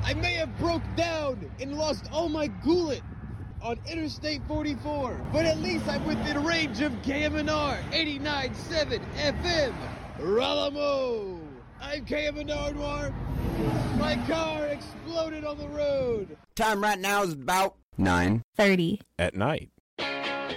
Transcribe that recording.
I may have broke down and lost all my goulet on Interstate 44, but at least I'm within range of KMNR 89.7 FM. Ralamo! I'm KMNR Noir. My car exploded on the road. Time right now is about 9:30 at night.